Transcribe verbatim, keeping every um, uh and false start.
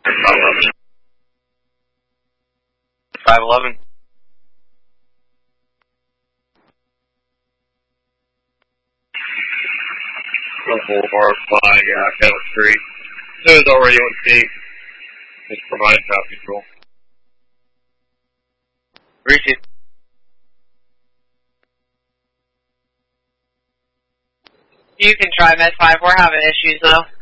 five eleven. Boulevard, flying, uh, Kettle Street. As soon as already on scene, just provide traffic control. Reach it. You can try Med five. We're having issues though.